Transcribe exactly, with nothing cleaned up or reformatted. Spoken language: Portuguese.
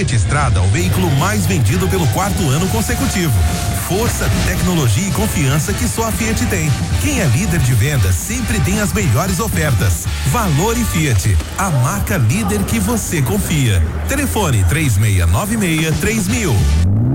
Fiat Strada, o veículo mais vendido pelo quarto ano consecutivo. Força, tecnologia e confiança que só a Fiat tem. Quem é líder de vendas sempre tem as melhores ofertas. Valor e Fiat, a marca líder que você confia. Telefone três seis nove seis três mil.